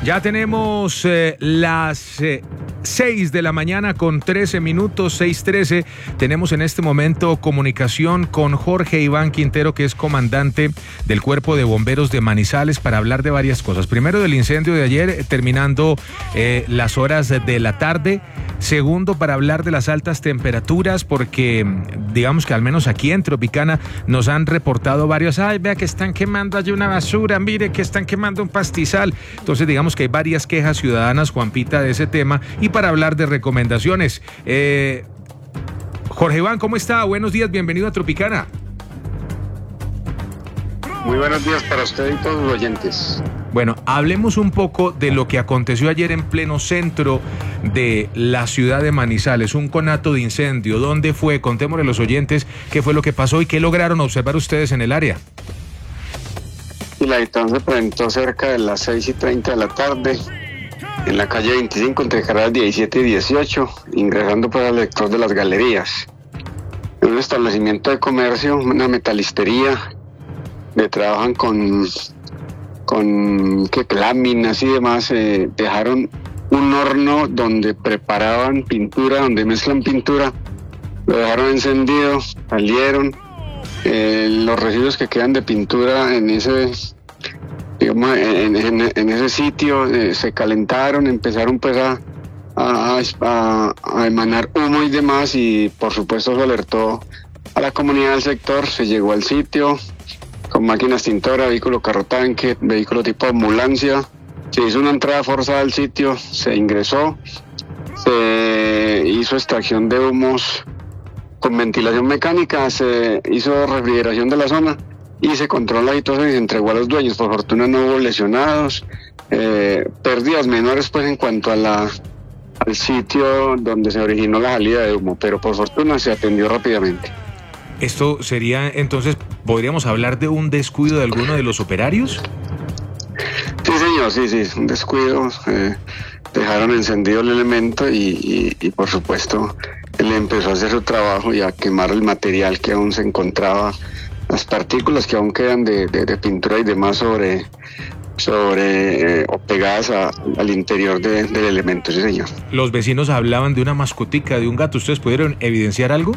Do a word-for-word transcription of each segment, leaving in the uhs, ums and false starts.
Ya tenemos eh, las eh, seis de la mañana con trece minutos, seis trece. Tenemos en este momento comunicación con Jorge Iván Quintero, que es comandante del Cuerpo de Bomberos de Manizales, para hablar de varias cosas. Primero, del incendio de ayer, eh, terminando eh, las horas de la tarde. Segundo, para hablar de las altas temperaturas, porque digamos que al menos aquí en Tropicana nos han reportado varios, ay, vea que están quemando allí una basura, mire que están quemando un pastizal. Entonces digamos que hay varias quejas ciudadanas, Juanpita, de ese tema, y para hablar de recomendaciones. Eh, Jorge Iván, ¿cómo está? Buenos días, bienvenido a Tropicana. Muy buenos días para usted y todos los oyentes. Bueno, hablemos un poco de lo que aconteció ayer en pleno centro de la ciudad de Manizales, un conato de incendio. ¿Dónde fue? Contémosle a los oyentes qué fue lo que pasó y qué lograron observar ustedes en el área. Y la habitación se presentó cerca de las seis y treinta de la tarde en la calle veinticinco entre carreras diecisiete y dieciocho, ingresando por el sector de las galerías. En un establecimiento de comercio, una metalistería, donde trabajan con, con ¿qué? láminas y demás, eh, dejaron un horno donde preparaban pintura, donde mezclan pintura, lo dejaron encendido, salieron, eh, los residuos que quedan de pintura en ese, digamos, en, en, en ese sitio eh, se calentaron, empezaron pues a, a, a, a emanar humo y demás, y por supuesto se alertó a la comunidad del sector, se llegó al sitio con máquinas extintoras, vehículo carro tanque, vehículo tipo ambulancia. Se hizo una entrada forzada al sitio, se ingresó, se hizo extracción de humos con ventilación mecánica, se hizo refrigeración de la zona y se controló la situación y se entregó a los dueños. Por fortuna no hubo lesionados, eh, pérdidas menores pues en cuanto a la, al sitio donde se originó la salida de humo, pero por fortuna se atendió rápidamente. ¿Esto sería entonces, podríamos hablar de un descuido de alguno de los operarios? Sí, señor, sí, sí, un descuido. Eh, dejaron encendido el elemento y, y, y por supuesto él empezó a hacer su trabajo y a quemar el material que aún se encontraba, las partículas que aún quedan de, de, de pintura y demás sobre, sobre eh, o pegadas a, al interior de, del elemento, sí, señor. Los vecinos hablaban de una mascotica, de un gato. ¿Ustedes pudieron evidenciar algo?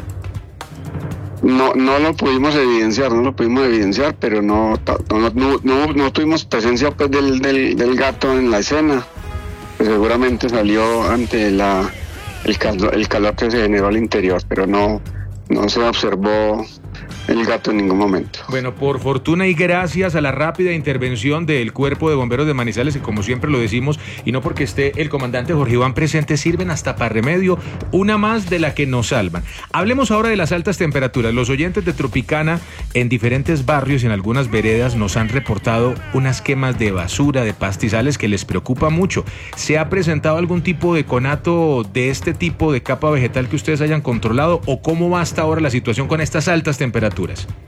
No, no lo pudimos evidenciar, no lo pudimos evidenciar, pero no, no, no, no, no tuvimos presencia pues del, del, del gato en la escena. Pues seguramente salió ante la el calor, el calor que se generó al interior, pero no, no se observó el gato en ningún momento. Bueno, por fortuna y gracias a la rápida intervención del Cuerpo de Bomberos de Manizales, que como siempre lo decimos, y no porque esté el comandante Jorge Iván presente, sirven hasta para remedio, una más de la que nos salvan. Hablemos ahora de las altas temperaturas. Los oyentes de Tropicana en diferentes barrios y en algunas veredas nos han reportado unas quemas de basura, de pastizales, que les preocupa mucho. ¿Se ha presentado algún tipo de conato de este tipo de capa vegetal que ustedes hayan controlado, o cómo va hasta ahora la situación con estas altas temperaturas?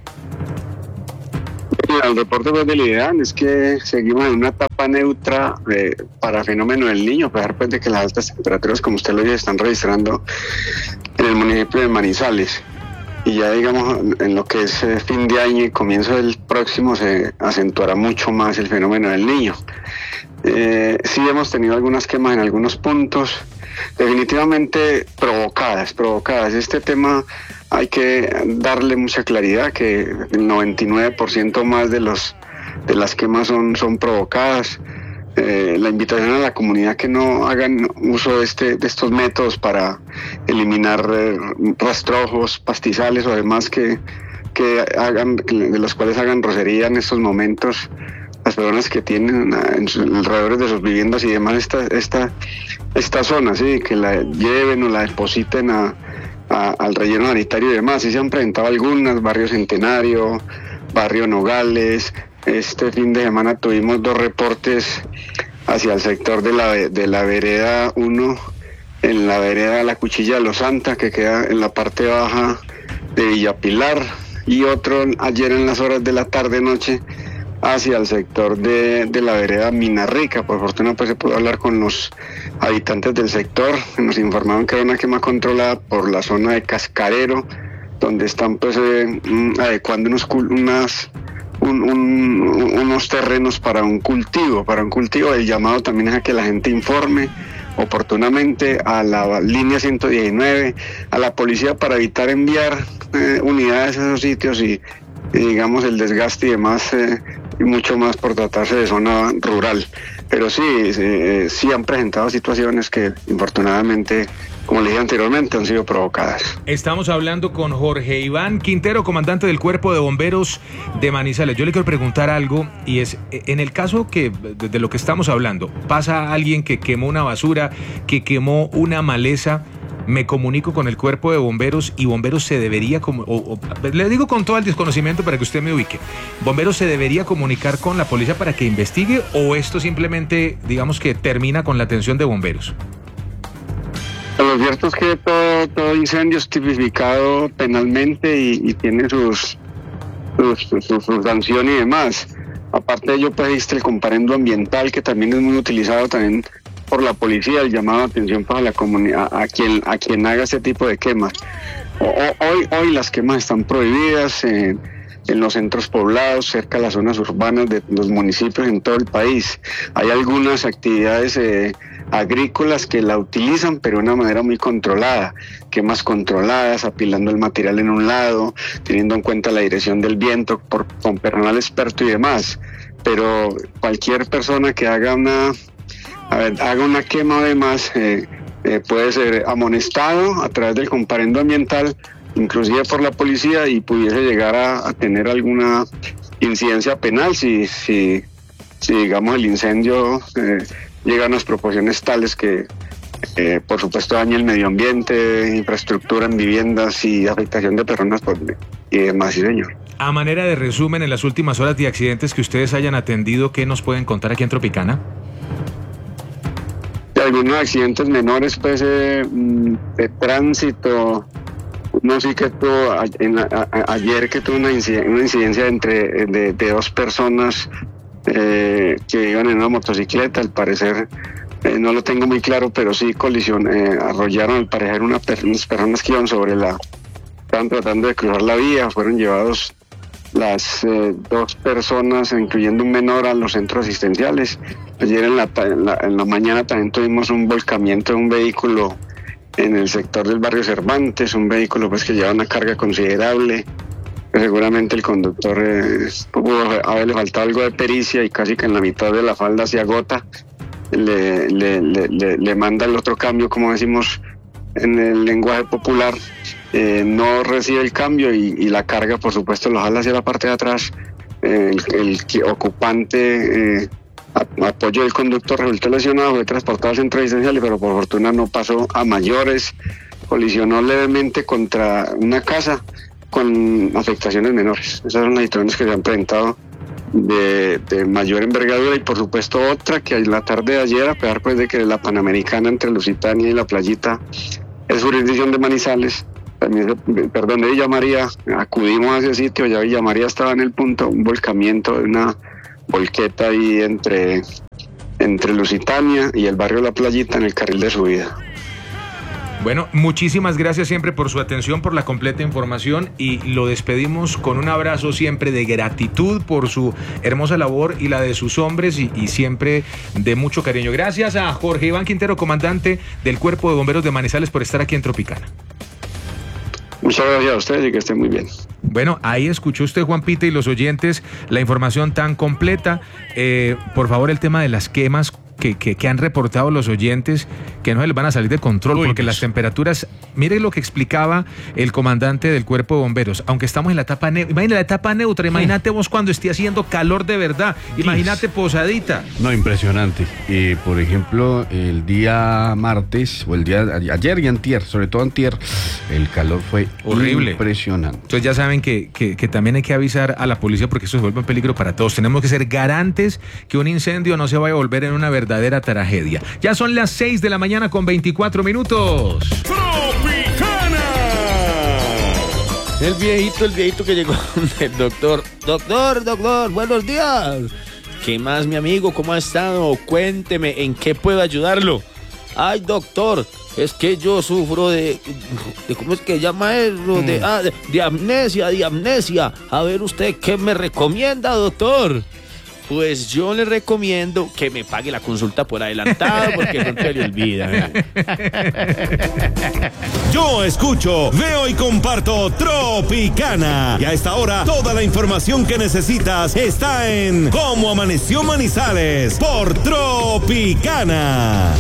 El reporte pues, del IDEAN es que seguimos en una etapa neutra eh, para fenómeno del Niño, a pesar pues, de que las altas temperaturas, como usted lo dice, están registrando en el municipio de Manizales. Y ya digamos, en lo que es eh, fin de año y comienzo del próximo se acentuará mucho más el fenómeno del Niño. Eh, sí hemos tenido algunas quemas en algunos puntos, definitivamente provocadas, provocadas. Este tema hay que darle mucha claridad, que el noventa y nueve por ciento más de los de las quemas son, son provocadas. Eh, la invitación a la comunidad que no hagan uso de, este, de estos métodos para eliminar eh, rastrojos, pastizales o demás que, que hagan, de los cuales hagan rocería en estos momentos. Las personas que tienen en sus alrededores de sus viviendas y demás esta, esta, esta zona, ¿sí? Que la lleven o la depositen a, a, al relleno sanitario y demás. Sí se han presentado algunas, Barrio Centenario, Barrio Nogales. Este fin de semana tuvimos dos reportes hacia el sector de la, de la vereda uno, en la vereda La Cuchilla de los Santa, que queda en la parte baja de Villa Pilar, y otro ayer en las horas de la tarde-noche hacia el sector de, de la vereda Minarrica. Por fortuna pues se pudo hablar con los habitantes del sector, nos informaron que era una quema controlada por la zona de Cascarero, donde están pues eh, adecuando unos, unas un, un, unos terrenos para un cultivo, para un cultivo. El llamado también es a que la gente informe oportunamente a la línea ciento diecinueve, a la policía, para evitar enviar eh, unidades a esos sitios y, y digamos el desgaste y demás, eh, y mucho más por tratarse de zona rural. Pero sí, eh, sí han presentado situaciones que infortunadamente, como le dije anteriormente, han sido provocadas. Estamos hablando con Jorge Iván Quintero, comandante del Cuerpo de Bomberos de Manizales. Yo le quiero preguntar algo, y es, en el caso que de lo que estamos hablando, pasa alguien que quemó una basura, que quemó una maleza, me comunico con el Cuerpo de Bomberos y Bomberos se debería, como, o, o, le digo con todo el desconocimiento para que usted me ubique, ¿Bomberos se debería comunicar con la policía para que investigue, o esto simplemente, digamos, que termina con la atención de bomberos? Lo cierto es que todo, todo incendio es tipificado penalmente y, y tiene sus, sus, sus, sus sanciones y demás. Aparte de ello, pues existe el comparendo ambiental, que también es muy utilizado también por la policía, el llamado de atención para la comunidad, a quien, a quien haga este tipo de quemas. O, hoy, hoy las quemas están prohibidas en, en los centros poblados, cerca de las zonas urbanas de los municipios en todo el país. Hay algunas actividades eh, agrícolas que la utilizan, pero de una manera muy controlada, quemas controladas, apilando el material en un lado, teniendo en cuenta la dirección del viento, por, con personal experto y demás. Pero cualquier persona que haga una, a ver, haga una quema además, eh, eh, puede ser amonestado a través del comparendo ambiental, inclusive por la policía, y pudiese llegar a, a tener alguna incidencia penal si, si, si digamos el incendio eh, llega a unas proporciones tales que eh, por supuesto daña el medio ambiente, infraestructura en viviendas y afectación de personas por, y demás, sí, señor. A manera de resumen, en las últimas horas de accidentes que ustedes hayan atendido, ¿qué nos pueden contar aquí en Tropicana? De algunos accidentes menores, pues, eh, de tránsito. No, sí que tuvo a, en, a, a, ayer que tuvo una incidencia, una incidencia entre de, de dos personas eh, que iban en una motocicleta. Al parecer, eh, no lo tengo muy claro, pero sí colisión, eh, arrollaron al parecer una, unas personas que iban sobre la, estaban tratando de cruzar la vía. Fueron llevados las eh, dos personas, incluyendo un menor, a los centros asistenciales. Ayer en la, en la, en la mañana también tuvimos un volcamiento de un vehículo en el sector del barrio Cervantes, un vehículo pues que lleva una carga considerable. Seguramente el conductor eh, pudo haberle faltado algo de pericia y casi que en la mitad de la falda se agota. Le, le, le, le, le manda el otro cambio, como decimos en el lenguaje popular, eh, no recibe el cambio y, y la carga, por supuesto, lo jala hacia la parte de atrás. Eh, el, el ocupante, eh, a, apoyo del conductor, resultó lesionado, fue transportado al centro asistencial, pero por fortuna no pasó a mayores. Colisionó levemente contra una casa con afectaciones menores. Esas son las situaciones que se han presentado de, de mayor envergadura, y por supuesto otra que en la tarde de ayer, a pesar pues de que la Panamericana entre Lusitania y La Playita es jurisdicción de Manizales, también, perdón, de Villa María, acudimos a ese sitio, ya Villa María estaba en el punto, un volcamiento de una volqueta ahí entre, entre Lusitania y el barrio La Playita en el carril de subida. Bueno, muchísimas gracias siempre por su atención, por la completa información, y lo despedimos con un abrazo siempre de gratitud por su hermosa labor y la de sus hombres, y, y siempre de mucho cariño. Gracias a Jorge Iván Quintero, comandante del Cuerpo de Bomberos de Manizales, por estar aquí en Tropicana. Muchas gracias a ustedes y que estén muy bien. Bueno, ahí escuchó usted, Juan Pita, y los oyentes, la información tan completa. Eh, por favor, el tema de las quemas que, que, que han reportado los oyentes, que no se les van a salir de control, Uy, porque pues. las temperaturas, mire lo que explicaba el comandante del Cuerpo de Bomberos, aunque estamos en la etapa neutra, imagínate la etapa neutra, imagínate vos cuando esté haciendo calor de verdad, imagínate Posadita. No, impresionante. Eh, por ejemplo, el día martes, o el día ayer y antier, sobre todo antier, el calor fue horrible, impresionante. Entonces ya saben que, que, que también hay que avisar a la policía, porque eso se vuelve un peligro para todos. Tenemos que ser garantes que un incendio no se vaya a volver en una verdadera tragedia. Ya son las seis de la mañana con veinticuatro minutos. ¡Tropicana! El viejito, el viejito que llegó del doctor. Doctor, doctor, buenos días. ¿Qué más, mi amigo? ¿Cómo ha estado? Cuénteme, ¿en qué puedo ayudarlo? ay doctor, es que yo sufro de, de ¿cómo es que llama eso? De, ah, de, de amnesia, de amnesia. A ver usted, ¿qué me recomienda, doctor? Pues yo le recomiendo que me pague la consulta por adelantado, porque no te le olvida. Yo escucho, veo y comparto Tropicana. Y a esta hora, toda la información que necesitas está en Cómo Amaneció Manizales por Tropicana.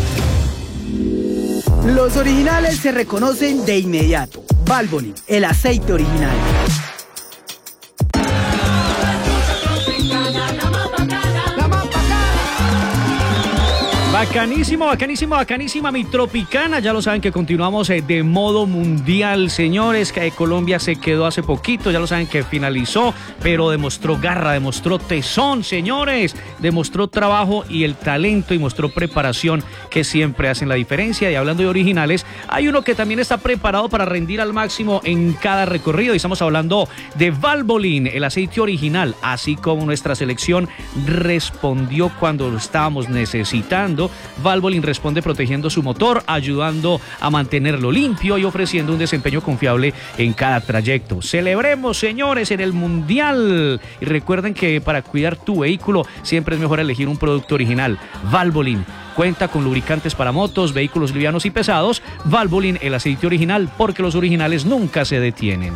Los originales se reconocen de inmediato. Valvoline, el aceite original. Bacanísimo, bacanísimo, bacanísima mi Tropicana. Ya lo saben que continuamos eh, de modo mundial, señores. Que Colombia se quedó hace poquito, ya lo saben que finalizó, pero demostró garra, demostró tesón, señores. Demostró trabajo y el talento y mostró preparación que siempre hacen la diferencia. Y hablando de originales, hay uno que también está preparado para rendir al máximo en cada recorrido. Y estamos hablando de Valvoline, el aceite original, así como nuestra selección respondió cuando lo estábamos necesitando. Valvoline responde protegiendo su motor, ayudando a mantenerlo limpio y ofreciendo un desempeño confiable en cada trayecto. Celebremos, señores, en el Mundial. Y recuerden que para cuidar tu vehículo siempre es mejor elegir un producto original. Valvoline cuenta con lubricantes para motos, vehículos livianos y pesados. Valvoline, el aceite original, porque los originales nunca se detienen.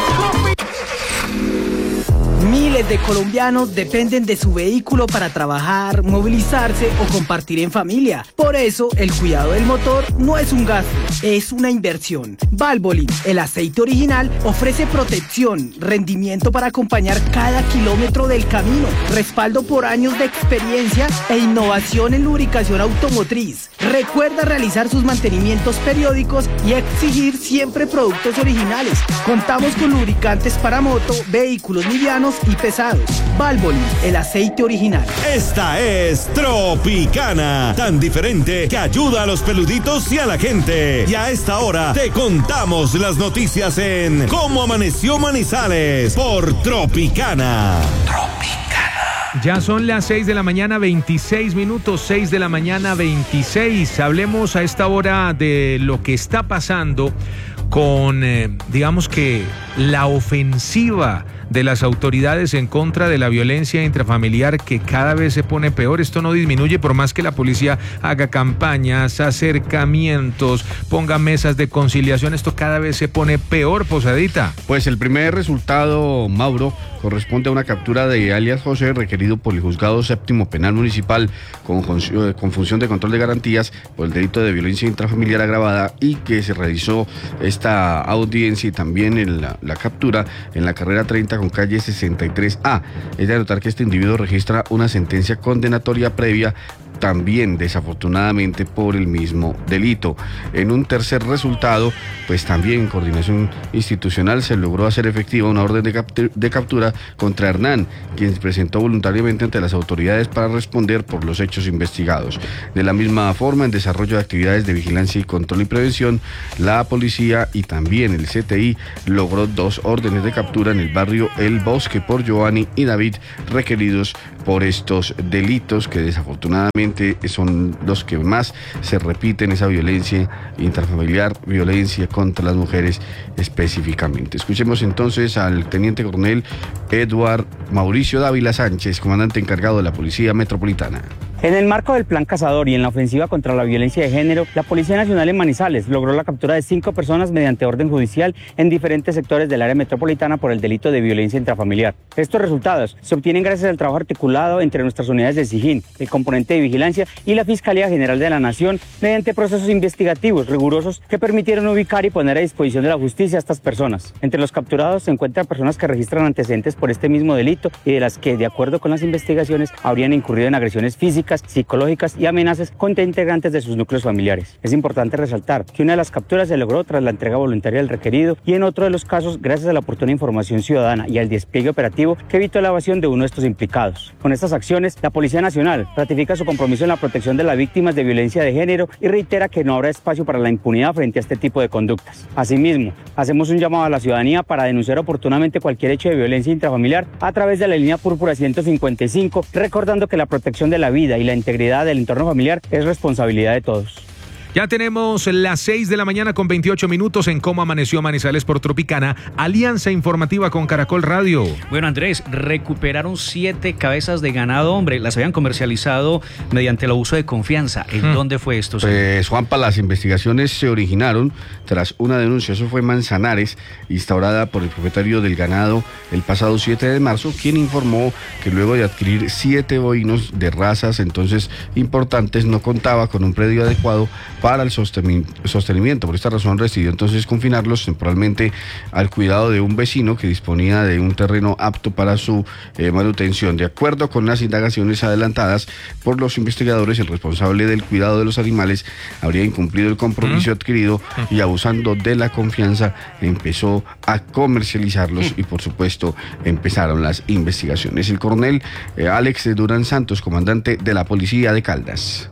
Miles de colombianos dependen de su vehículo para trabajar, movilizarse o compartir en familia. Por eso, el cuidado del motor no es un gasto, es una inversión. Valvoline, el aceite original, ofrece protección, rendimiento para acompañar cada kilómetro del camino, respaldo por años de experiencia e innovación en lubricación automotriz. Recuerda realizar sus mantenimientos periódicos y exigir siempre productos originales. Contamos con lubricantes para moto, vehículos livianos y pesados. Valvoline, el aceite original. Esta es Tropicana, tan diferente que ayuda a los peluditos y a la gente. Y a esta hora te contamos las noticias en Cómo Amaneció Manizales por Tropicana. Tropicana. Ya son las seis de la mañana, veintiséis minutos, seis de la mañana, veintiséis. Hablemos a esta hora de lo que está pasando con, eh, digamos que, la ofensiva de las autoridades en contra de la violencia intrafamiliar, que cada vez se pone peor. Esto no disminuye por más que la policía haga campañas, acercamientos, ponga mesas de conciliación. Esto cada vez se pone peor, Posadita. Pues el primer resultado, Mauro, corresponde a una captura de alias José, requerido por el Juzgado Séptimo Penal Municipal con, con función de control de garantías por el delito de violencia intrafamiliar agravada, y que se realizó esta audiencia y también en la, la captura en la carrera treinta con calle sesenta y tres A. Es de anotar que este individuo registra una sentencia condenatoria previa, también desafortunadamente por el mismo delito. En un tercer resultado, pues también en coordinación institucional se logró hacer efectiva una orden de, captura, de captura contra Hernán, quien se presentó voluntariamente ante las autoridades para responder por los hechos investigados. De la misma forma, en desarrollo de actividades de vigilancia y control y prevención, la policía y también el C T I logró dos órdenes de captura en el barrio El Bosque por Giovanni y David, requeridos por estos delitos que desafortunadamente son los que más se repiten, esa violencia intrafamiliar, violencia contra las mujeres específicamente. Escuchemos entonces al teniente coronel Eduard Mauricio Dávila Sánchez, comandante encargado de la Policía Metropolitana. En el marco del Plan Cazador y en la ofensiva contra la violencia de género, la Policía Nacional en Manizales logró la captura de cinco personas mediante orden judicial en diferentes sectores del área metropolitana por el delito de violencia intrafamiliar. Estos resultados se obtienen gracias al trabajo articulado entre nuestras unidades de SIGIN, el componente de vigilancia y la Fiscalía General de la Nación, mediante procesos investigativos rigurosos que permitieron ubicar y poner a disposición de la justicia a estas personas. Entre los capturados se encuentran personas que registran antecedentes por este mismo delito y de las que, de acuerdo con las investigaciones, habrían incurrido en agresiones físicas, psicológicas y amenazas contra integrantes de sus núcleos familiares. Es importante resaltar que una de las capturas se logró tras la entrega voluntaria del requerido y en otro de los casos gracias a la oportuna información ciudadana y al despliegue operativo que evitó la evasión de uno de estos implicados. Con estas acciones, la Policía Nacional ratifica su compromiso en la protección de las víctimas de violencia de género y reitera que no habrá espacio para la impunidad frente a este tipo de conductas. Asimismo, hacemos un llamado a la ciudadanía para denunciar oportunamente cualquier hecho de violencia intrafamiliar a través de la línea Púrpura ciento cincuenta y cinco, recordando que la protección de la vida y la integridad del entorno familiar es responsabilidad de todos. Ya tenemos las seis de la mañana con veintiocho minutos en Cómo Amaneció Manizales por Tropicana, alianza informativa con Caracol Radio. Bueno, Andrés, recuperaron siete cabezas de ganado, hombre, las habían comercializado mediante el abuso de confianza. ¿En hmm. dónde fue esto? Pues, Juanpa, las investigaciones se originaron tras una denuncia, eso fue en Manzanares, instaurada por el propietario del ganado el pasado siete de marzo, quien informó que luego de adquirir siete bovinos de razas entonces importantes, no contaba con un predio adecuado para el sostenimiento. Por esta razón decidió entonces confinarlos temporalmente al cuidado de un vecino que disponía de un terreno apto para su eh, manutención. De acuerdo con las indagaciones adelantadas por los investigadores, el responsable del cuidado de los animales habría incumplido el compromiso ¿Mm? adquirido y, abusando de la confianza, empezó a comercializarlos y, por supuesto, empezaron las investigaciones. El coronel eh, Alex Durán Santos, comandante de la Policía de Caldas.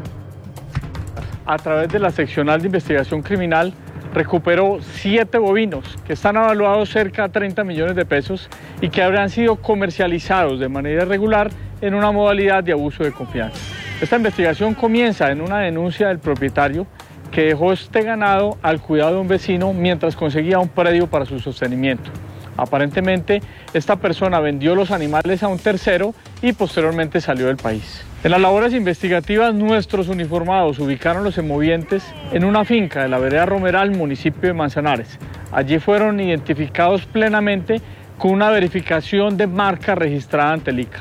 A través de la seccional de investigación criminal, recuperó siete bovinos que están evaluados cerca de treinta millones de pesos y que habrán sido comercializados de manera irregular en una modalidad de abuso de confianza. Esta investigación comienza en una denuncia del propietario que dejó este ganado al cuidado de un vecino mientras conseguía un predio para su sostenimiento. Aparentemente, esta persona vendió los animales a un tercero y posteriormente salió del país. En las labores investigativas, nuestros uniformados ubicaron los semovientes en una finca de la vereda Romeral, municipio de Manzanares. Allí fueron identificados plenamente con una verificación de marca registrada ante el I C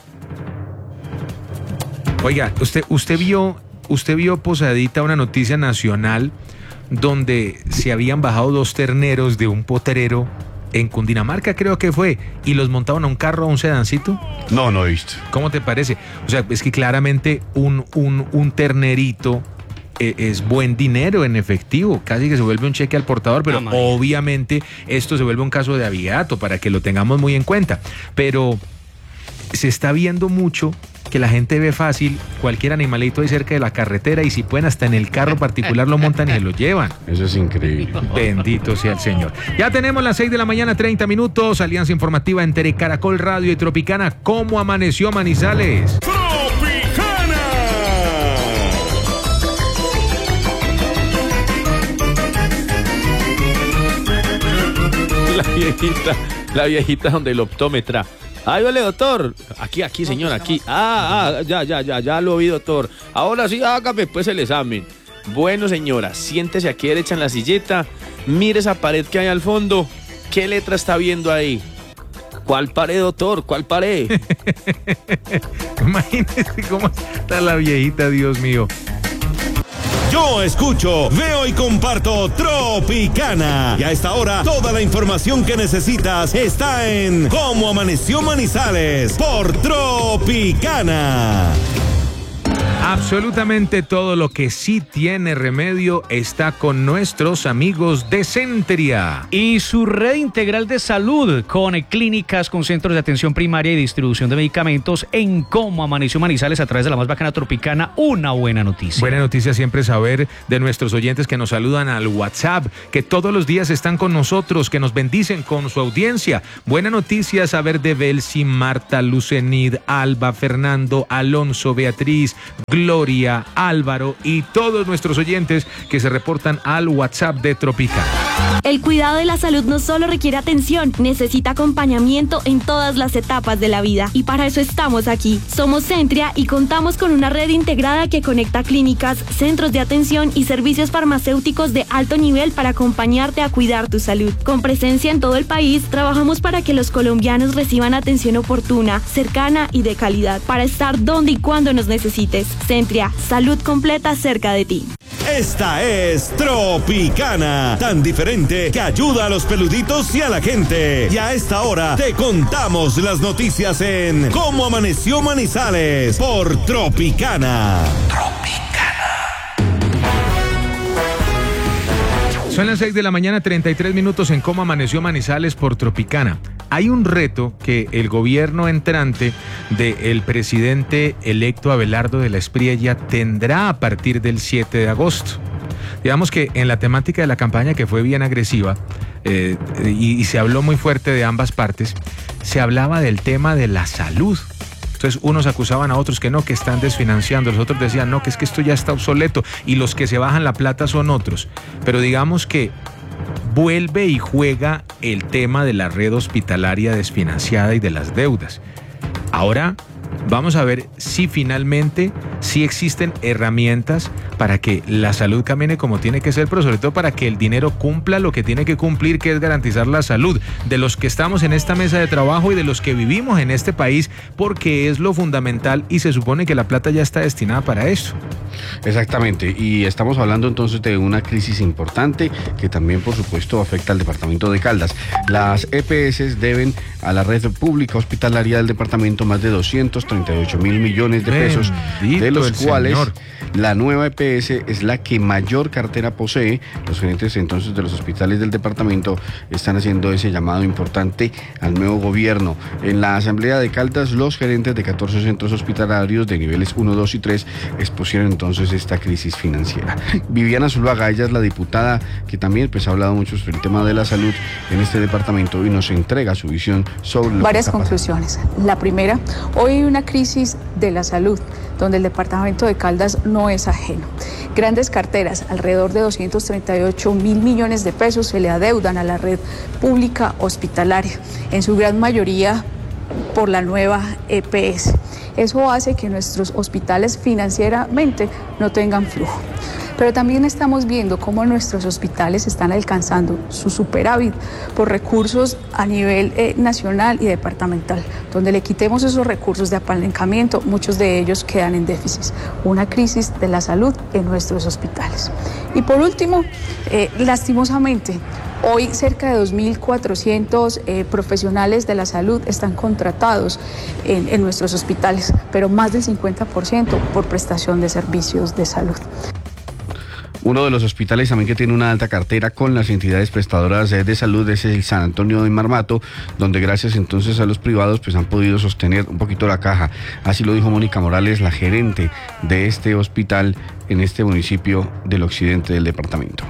A. Oiga, usted, usted vio, usted vio posadita una noticia nacional donde se habían bajado dos terneros de un potrero en Cundinamarca, creo que fue, y los montaban a un carro, a un sedancito. No, no he visto. ¿Cómo te parece? O sea, es que claramente un, un, un ternerito eh, es buen dinero en efectivo, casi que se vuelve un cheque al portador, pero no, obviamente esto se vuelve un caso de aviato para que lo tengamos muy en cuenta. Pero se está viendo mucho que la gente ve fácil cualquier animalito ahí cerca de la carretera y si pueden hasta en el carro particular lo montan y se lo llevan. Eso es increíble. Bendito sea el Señor. Ya tenemos las seis de la mañana, treinta minutos, alianza informativa entre Caracol Radio y Tropicana. ¿Cómo amaneció Manizales? ¡Tropicana! La viejita, la viejita donde el optómetra. Ay, vale, doctor. Aquí, aquí, señor, aquí. Ah, ah, ya, ya, ya, ya lo vi, doctor. Ahora sí, hágame pues el examen. Bueno, señora, siéntese aquí derecha en la silleta. Mire esa pared que hay al fondo. ¿Qué letra está viendo ahí? ¿Cuál pared, doctor? ¿Cuál pared? Imagínese cómo está la viejita, Dios mío. Yo escucho, veo y comparto Tropicana. Y a esta hora, toda la información que necesitas está en Cómo Amaneció Manizales por Tropicana. Absolutamente todo lo que sí tiene remedio está con nuestros amigos de Centria. Y su red integral de salud con clínicas, con centros de atención primaria y distribución de medicamentos en Cómo Amaneció Manizales a través de la más bacana Tropicana. Una buena noticia. Buena noticia siempre saber de nuestros oyentes que nos saludan al WhatsApp, que todos los días están con nosotros, que nos bendicen con su audiencia. Buena noticia saber de Belsi, Marta, Lucenid, Alba, Fernando, Alonso, Beatriz, Gloria, Álvaro y todos nuestros oyentes que se reportan al WhatsApp de Tropicana. El cuidado de la salud no solo requiere atención, necesita acompañamiento en todas las etapas de la vida. Y para eso estamos aquí. Somos Centria y contamos con una red integrada que conecta clínicas, centros de atención y servicios farmacéuticos de alto nivel para acompañarte a cuidar tu salud. Con presencia en todo el país, trabajamos para que los colombianos reciban atención oportuna, cercana y de calidad, para estar donde y cuando nos necesites. Centria, salud completa cerca de ti. Esta es Tropicana, tan diferente que ayuda a los peluditos y a la gente. Y a esta hora te contamos las noticias en Cómo Amaneció Manizales por Tropicana. Tropicana. Son las seis de la mañana, treinta y tres minutos en Cómo Amaneció Manizales por Tropicana. Hay un reto que el gobierno entrante del presidente electo Abelardo de la Espriella tendrá a partir del siete de agosto. Digamos que en la temática de la campaña, que fue bien agresiva, eh, y, y se habló muy fuerte de ambas partes, se hablaba del tema de la salud. Entonces unos acusaban a otros que no, que están desfinanciando, los otros decían no, que es que esto ya está obsoleto y los que se bajan la plata son otros. Pero digamos que vuelve y juega el tema de la red hospitalaria desfinanciada y de las deudas. Ahora vamos a ver si finalmente sí existen herramientas para que la salud camine como tiene que ser, pero sobre todo para que el dinero cumpla lo que tiene que cumplir, que es garantizar la salud de los que estamos en esta mesa de trabajo y de los que vivimos en este país, porque es lo fundamental y se supone que la plata ya está destinada para eso. Exactamente, y estamos hablando entonces de una crisis importante que también por supuesto afecta al departamento de Caldas. Las E P S deben a la red pública hospitalaria del departamento más de doscientos treinta y ocho mil millones de pesos, Bendito de los cuales Señor. La nueva E P S es la que mayor cartera posee. Los gerentes entonces de los hospitales del departamento están haciendo ese llamado importante al nuevo gobierno. En la asamblea de Caldas, los gerentes de catorce centros hospitalarios de niveles uno, dos y tres expusieron entonces esta crisis financiera. Viviana Zuluaga, ella es la diputada que también pues ha hablado mucho sobre el tema de la salud en este departamento y nos entrega su visión sobre lo varias que está conclusiones. La primera, hoy hay una crisis de la salud donde el departamento de Caldas no es ajeno. Grandes carteras, alrededor de doscientos treinta y ocho mil millones de pesos se le adeudan a la red pública hospitalaria, en su gran mayoría por la nueva E P S. Eso hace que nuestros hospitales financieramente no tengan flujo. Pero también estamos viendo cómo nuestros hospitales están alcanzando su superávit por recursos a nivel eh, nacional y departamental. Donde le quitemos esos recursos de apalancamiento, muchos de ellos quedan en déficit. Una crisis de la salud en nuestros hospitales. Y por último, eh, lastimosamente, hoy cerca de dos mil cuatrocientos eh, profesionales de la salud están contratados en, en nuestros hospitales, pero más del cincuenta por ciento por prestación de servicios de salud. Uno de los hospitales también que tiene una alta cartera con las entidades prestadoras de salud es el San Antonio de Marmato, donde gracias entonces a los privados pues han podido sostener un poquito la caja. Así lo dijo Mónica Morales, la gerente de este hospital en este municipio del occidente del departamento.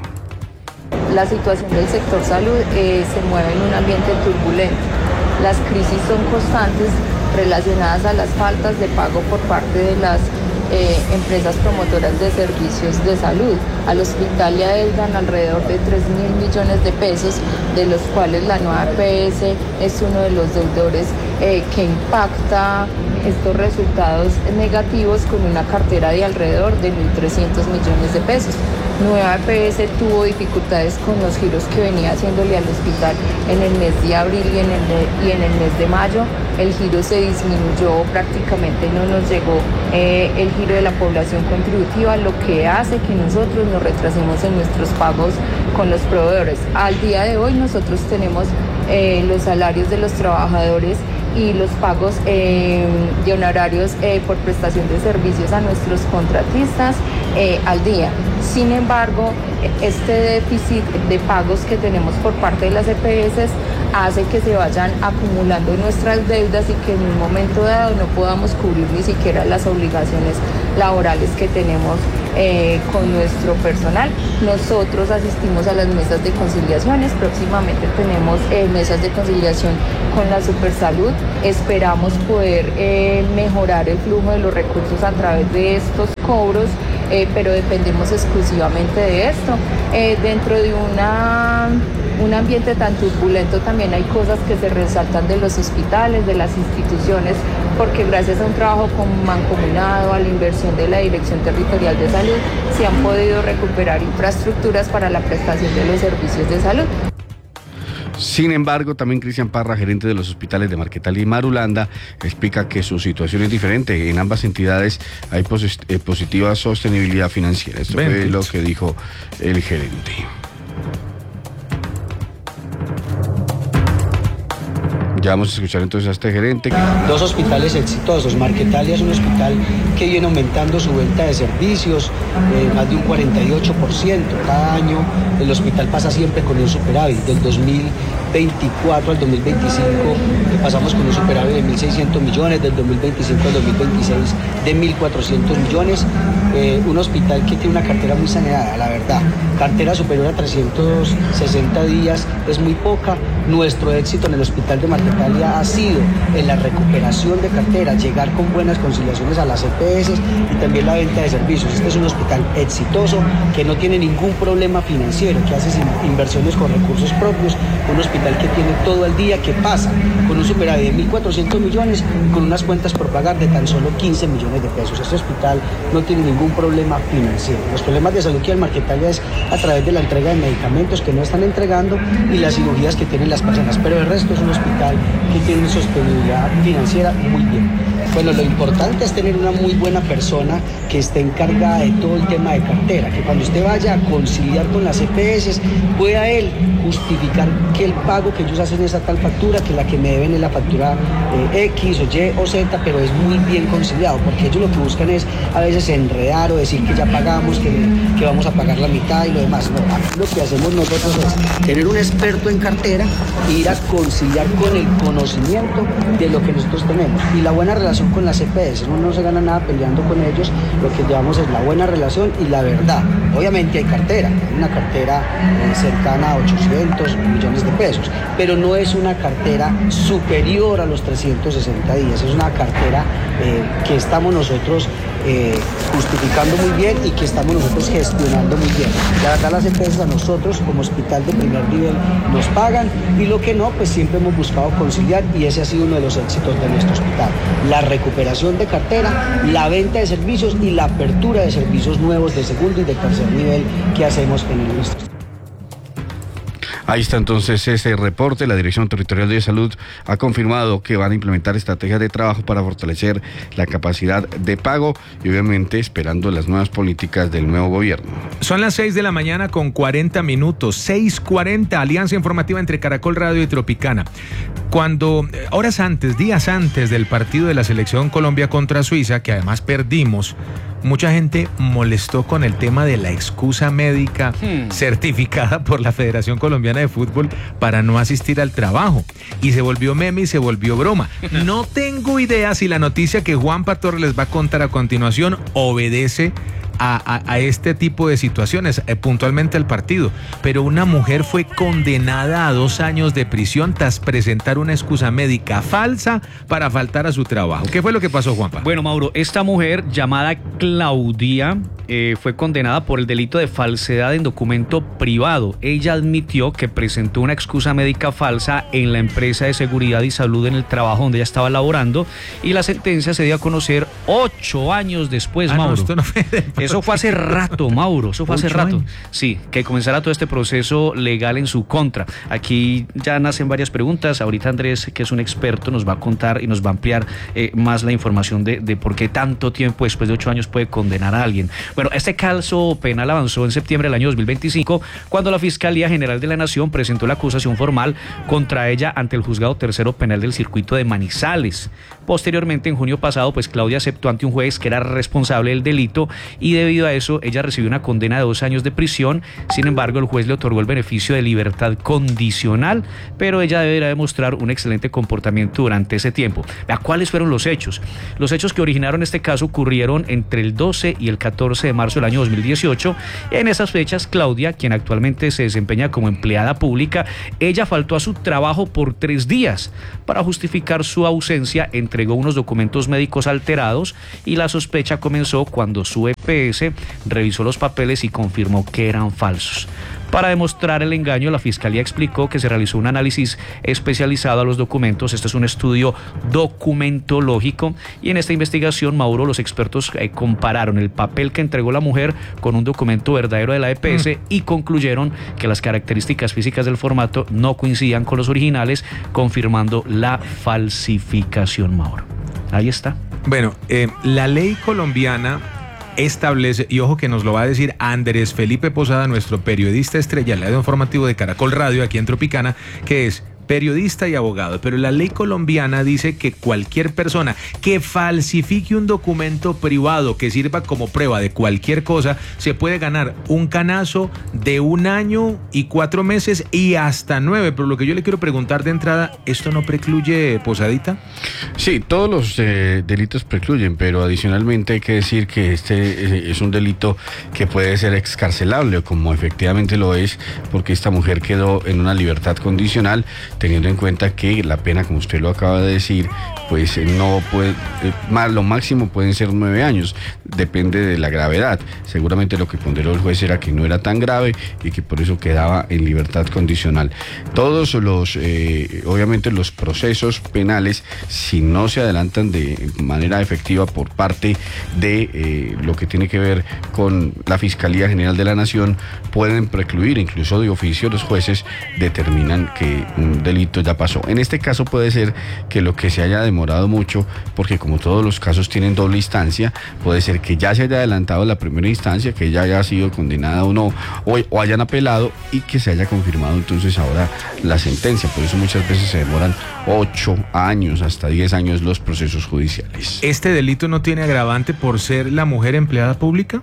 La situación del sector salud eh, se mueve en un ambiente turbulento. Las crisis son constantes relacionadas a las faltas de pago por parte de las Eh, empresas promotoras de servicios de salud. Al hospital le adeudan alrededor de tres mil millones de pesos, de los cuales la nueva E P S es uno de los deudores eh, que impacta estos resultados negativos con una cartera de alrededor de mil trescientos millones de pesos. Nueva E P S tuvo dificultades con los giros que venía haciéndole al hospital en el mes de abril y en el, de, y en el mes de mayo. El giro se disminuyó, prácticamente no nos llegó eh, el giro de la población contributiva, lo que hace que nosotros nos retrasemos en nuestros pagos con los proveedores. Al día de hoy nosotros tenemos eh, los salarios de los trabajadores y los pagos eh, de honorarios eh, por prestación de servicios a nuestros contratistas eh, al día. Sin embargo, este déficit de pagos que tenemos por parte de las E P S hace que se vayan acumulando nuestras deudas y que en un momento dado no podamos cubrir ni siquiera las obligaciones laborales que tenemos eh, con nuestro personal. Nosotros asistimos a las mesas de conciliaciones, próximamente tenemos eh, mesas de conciliación con la Supersalud. Esperamos poder eh, mejorar el flujo de los recursos a través de estos cobros, eh, pero dependemos exclusivamente de esto. Eh, dentro de una, un ambiente tan turbulento también hay cosas que se resaltan de los hospitales, de las instituciones, porque gracias a un trabajo mancomunado, a la inversión de la Dirección Territorial de Salud, se han podido recuperar infraestructuras para la prestación de los servicios de salud. Sin embargo, también Cristian Parra, gerente de los hospitales de Marquetal y Marulanda, explica que su situación es diferente. En ambas entidades hay posit- eh, positiva sostenibilidad financiera. Esto fue lo que dijo el gerente. Ya vamos a escuchar entonces a este gerente. Dos hospitales exitosos. Marquetalia es un hospital que viene aumentando su venta de servicios, eh, más de un cuarenta y ocho por ciento. Cada año el hospital pasa siempre con un superávit. Del dos mil veinticuatro al dos mil veinticinco pasamos con un superávit de mil seiscientos millones, del dos mil veinticinco al dos mil veintiséis de mil cuatrocientos millones, eh, un hospital que tiene una cartera muy saneada, la verdad, cartera superior a trescientos sesenta días es muy poca. Nuestro éxito en el hospital de Marquetalia ha sido en la recuperación de cartera, llegar con buenas conciliaciones a las E P S y también la venta de servicios. Este es un hospital exitoso que no tiene ningún problema financiero, que hace inversiones con recursos propios, un hospital que tiene todo el día, que pasa con un superávit de mil cuatrocientos millones y con unas cuentas por pagar de tan solo quince millones de pesos. Este hospital no tiene ningún problema financiero. Los problemas de salud que hay en Marquetalia es a través de la entrega de medicamentos que no están entregando y las cirugías que tienen las personas, pero el resto es un hospital que tiene una sostenibilidad financiera muy bien. Bueno, lo importante es tener una muy buena persona que esté encargada de todo el tema de cartera, que cuando usted vaya a conciliar con las E P S pueda él justificar que el pago que ellos hacen es a tal factura, que la que me deben es la factura eh, X o Y o Z, pero es muy bien conciliado, porque ellos lo que buscan es a veces enredar o decir que ya pagamos, que, que vamos a pagar la mitad y lo demás. No, aquí lo que hacemos nosotros es tener un experto en cartera e ir a conciliar con el conocimiento de lo que nosotros tenemos y la buena relación con las E P S. Uno no se gana nada peleando con ellos, lo que llevamos es la buena relación y la verdad. Obviamente hay cartera, hay una cartera eh, cercana a ochocientos millones de pesos, pero no es una cartera superior a los trescientos sesenta días, es una cartera eh, que estamos nosotros eh, justificando muy bien y que estamos nosotros gestionando muy bien. La verdad, las E P S a nosotros como hospital de primer nivel nos pagan y lo que no, pues siempre hemos buscado conciliar y ese ha sido uno de los éxitos de nuestro hospital. La recuperación de cartera, la venta de servicios y la apertura de servicios nuevos de segundo y de tercer nivel que hacemos en el nuestro. Ahí está entonces ese reporte. La Dirección Territorial de Salud ha confirmado que van a implementar estrategias de trabajo para fortalecer la capacidad de pago y obviamente esperando las nuevas políticas del nuevo gobierno. Son las seis de la mañana con cuarenta minutos, seis cuarenta, alianza informativa entre Caracol Radio y Tropicana. Cuando, horas antes, días antes del partido de la Selección Colombia contra Suiza, que además perdimos, mucha gente molestó con el tema de la excusa médica hmm. certificada por la Federación Colombiana de Fútbol para no asistir al trabajo. Y se volvió meme y se volvió broma. No tengo idea si la noticia que Juan Pastor les va a contar a continuación obedece A, a, a este tipo de situaciones, eh, puntualmente al partido, pero una mujer fue condenada a dos años de prisión tras presentar una excusa médica falsa para faltar a su trabajo. ¿Qué fue lo que pasó, Juanpa? Bueno, Mauro, esta mujer llamada Claudia eh, fue condenada por el delito de falsedad en documento privado. Ella admitió que presentó una excusa médica falsa en la empresa de seguridad y salud en el trabajo donde ella estaba laborando y la sentencia se dio a conocer ocho años después, ah, Mauro. No, esto no fue de... Eso fue hace rato, Mauro, eso fue hace rato. Sí, que comenzara todo este proceso legal en su contra. Aquí ya nacen varias preguntas. Ahorita Andrés, que es un experto, nos va a contar y nos va a ampliar eh, más la información de, de por qué tanto tiempo después de ocho años puede condenar a alguien. Bueno, este caso penal avanzó en septiembre del año dos mil veinticinco, cuando la Fiscalía General de la Nación presentó la acusación formal contra ella ante el Juzgado Tercero Penal del Circuito de Manizales. Posteriormente, en junio pasado, pues Claudia aceptó ante un juez que era responsable del delito y debido a eso ella recibió una condena de dos años de prisión. Sin embargo, el juez le otorgó el beneficio de libertad condicional, pero ella deberá demostrar un excelente comportamiento durante ese tiempo. ¿A cuáles fueron los hechos? Los hechos que originaron este caso ocurrieron entre el doce y el catorce de marzo del año dos mil dieciocho. En esas fechas, Claudia, quien actualmente se desempeña como empleada pública, ella faltó a su trabajo por tres días. Para justificar su ausencia, entregó unos documentos médicos alterados y la sospecha comenzó cuando su E P S revisó los papeles y confirmó que eran falsos. Para demostrar el engaño, la Fiscalía explicó que se realizó un análisis especializado a los documentos. Este es un estudio documentológico y en esta investigación, Mauro, los expertos eh, compararon el papel que entregó la mujer con un documento verdadero de la E P S mm. y concluyeron que las características físicas del formato no coincidían con los originales, confirmando la falsificación, Mauro. Ahí está. Bueno, eh, la ley colombiana establece, y ojo que nos lo va a decir Andrés Felipe Posada, nuestro periodista estrella, el lado informativo de Caracol Radio aquí en Tropicana, que es periodista y abogado, pero la ley colombiana dice que cualquier persona que falsifique un documento privado que sirva como prueba de cualquier cosa se puede ganar un canazo de un año y cuatro meses y hasta nueve. Pero lo que yo le quiero preguntar de entrada, ¿esto no precluye, Posadita? Sí, todos los eh, delitos precluyen, pero adicionalmente hay que decir que este eh, es un delito que puede ser excarcelable, como efectivamente lo es, porque esta mujer quedó en una libertad condicional, teniendo en cuenta que la pena, como usted lo acaba de decir, pues eh, no puede, eh, más lo máximo pueden ser nueve años, depende de la gravedad. Seguramente lo que ponderó el juez era que no era tan grave y que por eso quedaba en libertad condicional. Todos los, eh, obviamente los procesos penales, si no se adelantan de manera efectiva por parte de eh, lo que tiene que ver con la Fiscalía General de la Nación, pueden precluir, incluso de oficio los jueces determinan que un delito ya pasó. En este caso puede ser que lo que se haya demorado mucho, porque como todos los casos tienen doble instancia, puede ser que ya se haya adelantado la primera instancia, que ya haya sido condenada o no, o, o hayan apelado y que se haya confirmado entonces ahora la sentencia. Por eso muchas veces se demoran ocho años, hasta diez años los procesos judiciales. ¿Este delito no tiene agravante por ser la mujer empleada pública?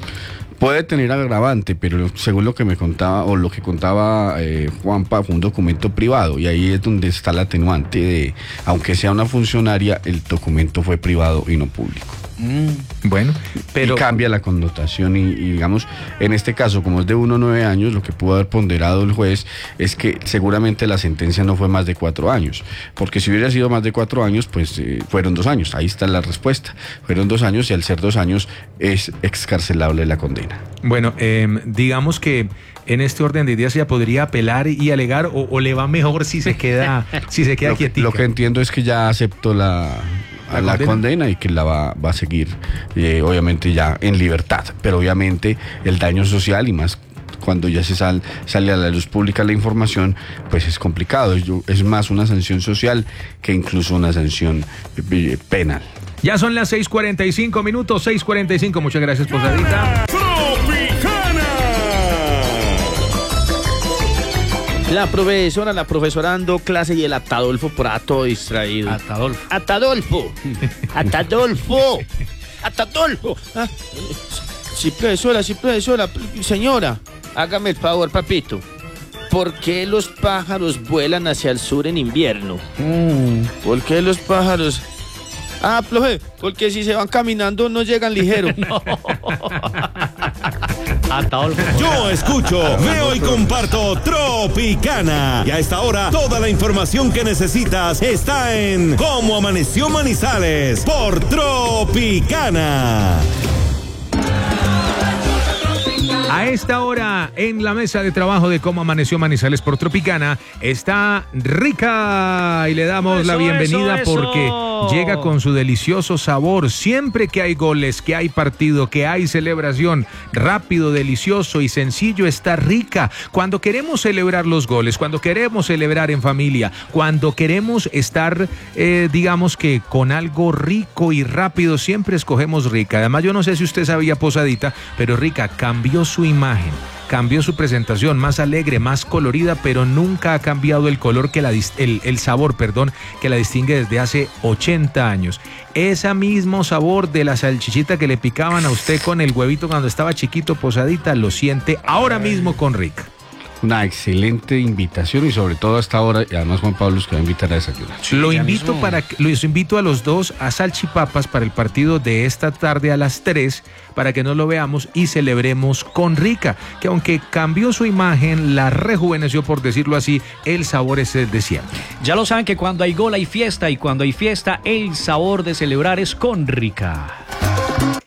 Puede tener agravante, pero según lo que me contaba o lo que contaba eh, Juanpa, fue un documento privado y ahí es donde está la atenuante de, aunque sea una funcionaria, el documento fue privado y no público. Mm, bueno, pero y cambia la connotación y, y digamos, en este caso, como es de uno a nueve años, lo que pudo haber ponderado el juez es que seguramente la sentencia no fue más de cuatro años, porque si hubiera sido más de cuatro años, pues eh, fueron dos años, ahí está la respuesta, fueron dos años y al ser dos años es excarcelable la condena. Bueno, eh, digamos que en este orden de ideas ya podría apelar y alegar o, o le va mejor si se queda, si se queda lo, quietica. Lo que entiendo es que ya aceptó la... a la condena, condena y que la va, va a seguir eh, obviamente ya en libertad, pero obviamente el daño social y más cuando ya se sal, sale a la luz pública la información, pues es complicado, es, es más una sanción social que incluso una sanción eh, penal. Ya son las seis cuarenta y cinco minutos, seis cuarenta y cinco, muchas gracias, Posadita. La profesora, la profesora dando clase y el Atadolfo por ahí todo distraído. Atadolfo. Atadolfo. Atadolfo. Atadolfo. Ah, sí, profesora, sí, profesora. Señora, hágame el favor, papito. ¿Por qué los pájaros vuelan hacia el sur en invierno? Mm. ¿Por qué los pájaros...? Ah, profe, porque si se van caminando no llegan ligero. No. Yo escucho, veo y comparto Tropicana. Y a esta hora, toda la información que necesitas está en Cómo Amaneció Manizales por Tropicana. A esta hora, en la mesa de trabajo de Cómo Amaneció Manizales por Tropicana, está Rica y le damos eso, la bienvenida eso, eso. porque llega con su delicioso sabor. Siempre que hay goles, que hay partido, que hay celebración, rápido, delicioso y sencillo está Rica. Cuando queremos celebrar los goles, cuando queremos celebrar en familia, cuando queremos estar, eh, digamos que con algo rico y rápido, siempre escogemos Rica. Además, yo no sé si usted sabía, Posadita, pero Rica cambió su imagen, cambió su presentación, más alegre, más colorida, pero nunca ha cambiado el color que la el, el sabor, perdón, que la distingue desde hace ochenta años. Ese mismo sabor de la salchichita que le picaban a usted con el huevito cuando estaba chiquito, Posadita, lo siente ahora mismo con Rica. Una excelente invitación y sobre todo hasta ahora, y además Juan Pablo los que va a invitar a desayunar. Sí, lo invito mismo. para los invito a los dos a salchipapas para el partido de esta tarde a las tres para que nos lo veamos y celebremos con Rica, que aunque cambió su imagen, la rejuveneció, por decirlo así, el sabor es el de siempre. Ya lo saben que cuando hay gol hay fiesta y cuando hay fiesta el sabor de celebrar es con Rica.